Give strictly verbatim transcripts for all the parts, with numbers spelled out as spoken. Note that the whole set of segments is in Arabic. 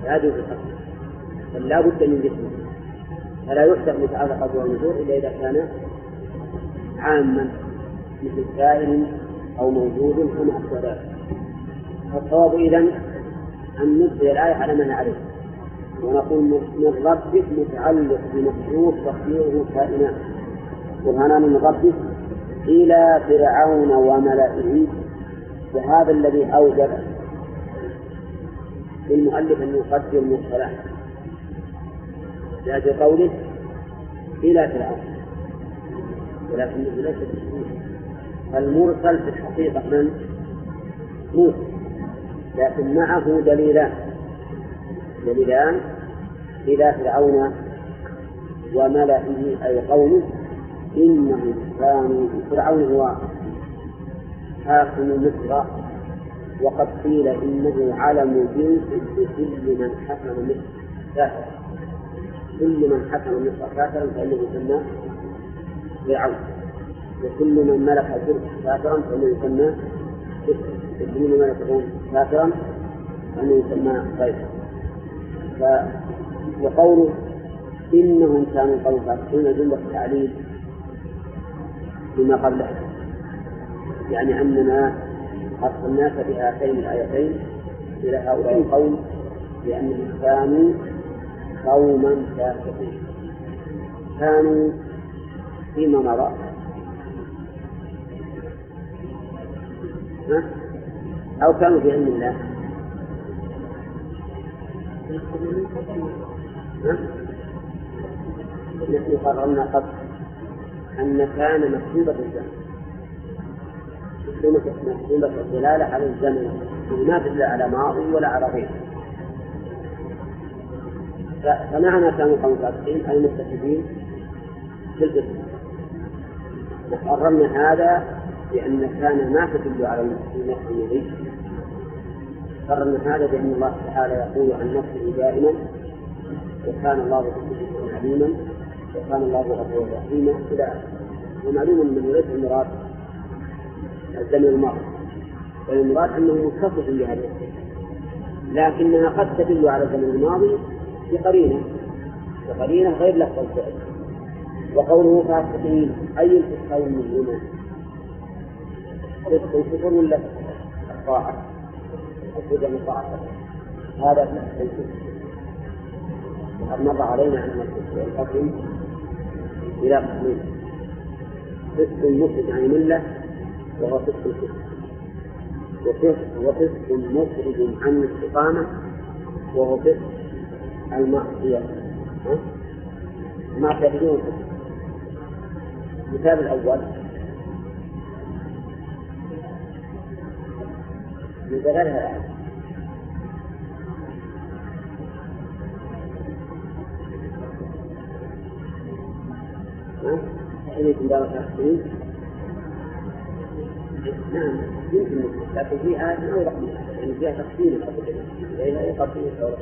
لا يجوز القتل، بل لا بد من جسمه، فلا يحسب متعلقة والنذور إلا إذا كان عاما مثل سائل أو موجود كما أشبه ذلك. فالصواب إذن أن نبقي الآية على ما هي عليه، ونقول من ربك متعلق بمحذوف تقديره كائنات، برهانان من ربك إلى فرعون وملئه. وهذا الذي أوجب للمؤلف أن يقدر المرسلات لأجل قوله إلى فرعون، ولكنه ليس بالتحديد. المرسل في الحقيقة من موسى، لكن معه دليلان دليلان إلى فرعون وملئه أي قومه إنهم كانوا. فرعون هو حاكم مصر، وقد قيل إنه علم جنس لكل من حكم مصر كافرا، كل من حكم مصر كافرا فإنه يسمى فرعون، وكل من ملك الجنس كافرا فإنه يسمى كل من ملك الجنس كافرا فإنه يسمى قيصر. وقوله إنهم كانوا قوم فاسقين جملة تعليل بما قبله، يعني أننا أرسلناك بهاتين الآيتين إلى هؤلاء القوم لأنهم كانوا قوما فاسقين. كانوا فيما مضى أو كانوا في علم الله نحن قررنا قبل أن كان مكتوبة الزمن، مكتوبة الدلالة على الزمن، ما تدل على ماضي ولا على غيره. فمعنى كانوا قوم فاسقين أي مستفيدين في الاسم. وقررنا هذا لأن كان ما تدل على المسلمين. قررنا هذا بأن الله تعالى يقول عن نفسه دائما وكان الله بكل شيء عليما وكان الله غفورا رحيما إلى آخره. ومعلوم أنه ليس المراد الزمن الماضي، بل المراد أنه متصف بهذه الصفة، لكنها قد تدل على الزمن الماضي بقرينة بقرينة غير لفظ الفعل. وقوله فاسقين أي الفسقين منهما؟ فسق الكفر ولا الطاعة؟ الهدى من طاعة هذا فسق الكفر. وقد مر علينا أن الفسق ينقسم إلى قسمين: فسق مخرج عن الملة وهو فسق الكفر، وفسق مخرج عن الاستقامة وهو فسق المعصية. المعصية بدون فسق. المثال الأول من دلالها يمكن دار التحسين. نعم يمكن، لكن في آية أو رقم يعني فيها تقسيم الأرض إلى يقسم الأرض.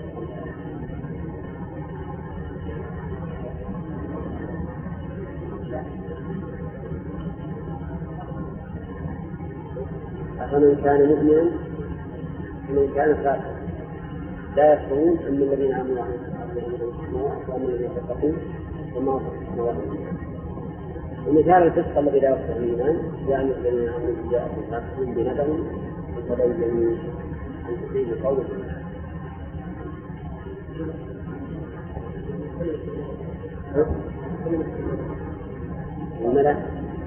فمن كان مؤمنا ومن كان كافرا لا يستوون، أن الذين آمنوا وعملوا الذين يتقون وما هم. ومثال الفسق الذي لا يصح الإيمان يعني الذين آمنوا جاءهم فاسق بنبأ فتبينوا أن تصيبوا قوما الملأ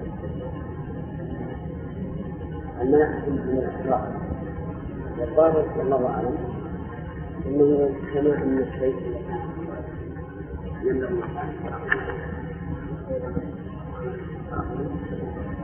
الملأ من الأخلاق. والظاهر والله أعلم أنه كما أن الشيء يملأ المحال